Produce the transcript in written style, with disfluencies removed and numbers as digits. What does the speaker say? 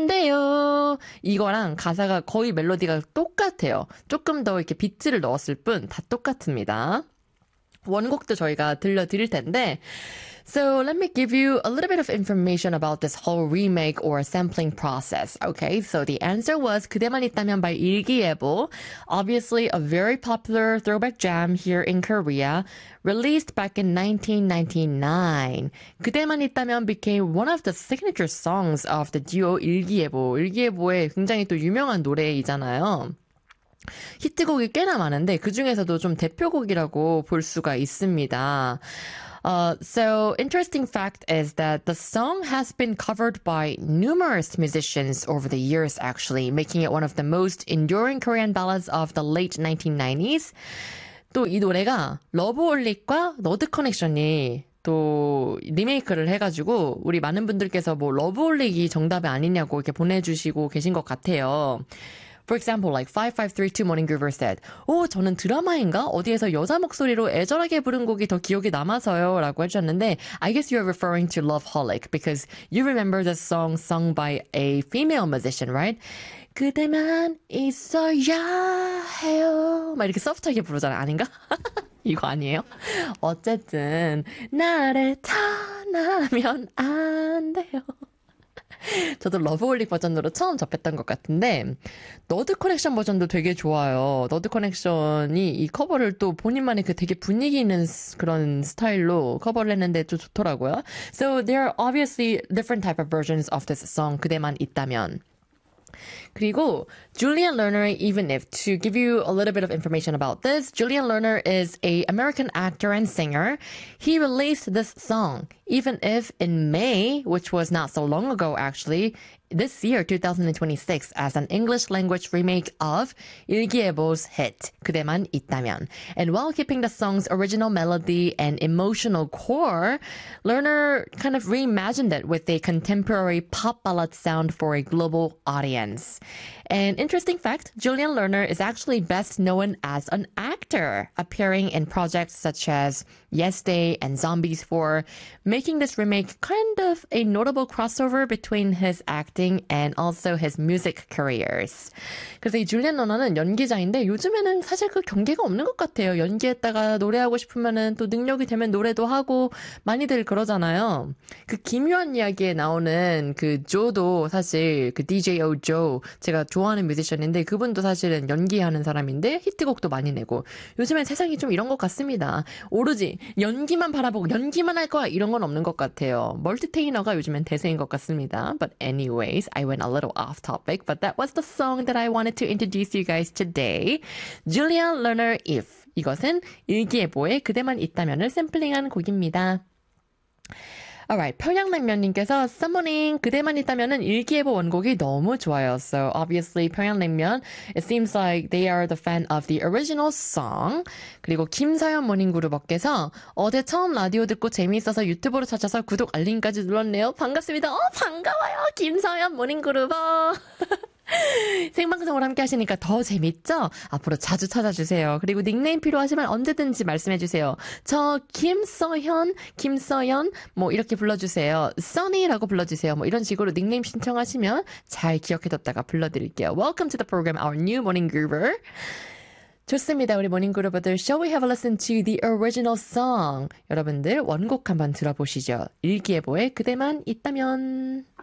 돼요. 이거랑 가사가 거의 멜로디가 똑같아요. 조금 더 이렇게 비트를 넣었을 뿐 다 똑같습니다. 원곡도 저희가 들려드릴 텐데 So let me give you a little bit of information about this whole remake or sampling process. Okay, so the answer was 그대만 있다면 by 일기예보. Obviously a very popular throwback jam here in Korea, released back in 1999. 그대만 있다면 became one of the signature songs of the duo 일기예보. 일기예보의 굉장히 또 유명한 노래이잖아요. 히트곡이 꽤나 많은데 그 중에서도 좀 대표곡이라고 볼 수가 있습니다. So interesting fact is that the song has been covered by numerous musicians over the years actually, making it one of the most enduring Korean ballads of the late 1990s. 또 이 노래가 러브홀릭과 너드 커넥션이 또 리메이크를 해가지고 우리 많은 분들께서 뭐 러브홀릭이 정답이 아니냐고 이렇게 보내주시고 계신 것 같아요. For example, like 5532 Morning Groover said, 저는 드라마인가? 어디에서 여자 목소리로 애절하게 부른 곡이 더 기억에 남아서요. 라고 해주셨는데, I guess you're referring to Loveholic because you remember the song sung by a female musician, right? 그대만 있어야 해요. 막 이렇게 소프트하게 부르잖아요. 아닌가? 이거 아니에요? 어쨌든, 나를 떠나면 안 돼요. 저도 러브홀릭 버전으로 처음 접했던 것 같은데 너드 커넥션 버전도 되게 좋아요. 너드 커넥션이 이 커버를 또 본인만의 그 되게 분위기 있는 그런 스타일로 커버를 했는데 좀 좋더라고요. So there are obviously different type of versions of this song. 그대만 있다면. 그리고 Julian Lerner, even if to give you a little bit of information about this, Julian Lerner is an American actor and singer. He released this song, even if in May, which was not so long ago actually, this year, 2026, as an English language remake of 일기예보's hit, 그대만 있다면. And while keeping the song's original melody and emotional core, Lerner kind of reimagined it with a contemporary pop ballad sound for a global audience. An interesting fact, Julian Lerner is actually best known as an actor, appearing in projects such as Yes Day and Zombies 4, making this remake kind of a notable crossover between his acting and also his music careers. 그래서 이 줄리안 러너는 연기자인데 요즘에는 사실 그 경계가 없는 것 같아요. 연기했다가 노래하고 싶으면은 또 능력이 되면 노래도 하고 많이들 그러잖아요. 그 기묘한 이야기에 나오는 그 조도 사실 그 DJO 조 제가 좋아하는 뮤지션인데 그분도 사실은 연기하는 사람인데 히트곡도 많이 내고 요즘엔 세상이 좀 이런 것 같습니다. 오로지 연기만 바라보고 연기만 할 거야 이런 건 없는 것 같아요. 멀티테이너가 요즘엔 대세인 것 같습니다. But anyways, I went a little off topic, but that was the song that I wanted to introduce you guys today. Julian Lerner, If. 이것은 일기예보에 그대만 있다면을 샘플링한 곡입니다. Alright, 평양냉면님께서 Summoning 그대만 있다면은 일기예보 원곡이 너무 좋아요. So obviously 평양냉면, it seems like they are the fan of the original song. 그리고 김서연 모닝그룹업께서 어제 처음 라디오 듣고 재미있어서 유튜브로 찾아서 구독 알림까지 눌렀네요. 반갑습니다. 반가워요. 김서연 모닝그룹업. 생방송을 함께 하시니까 더 재밌죠? 앞으로 자주 찾아주세요. 그리고 닉네임 필요하시면 언제든지 말씀해주세요. 저 김서연 뭐 이렇게 불러주세요. 써니라고 불러주세요. 뭐 이런 식으로 닉네임 신청하시면 잘 기억해뒀다가 불러드릴게요. Welcome to the program, our new morning groover. 좋습니다. 우리 모닝그루버들, shall we have a listen to the original song? 여러분들 원곡 한번 들어보시죠. 일기예보에 그대만 있다면.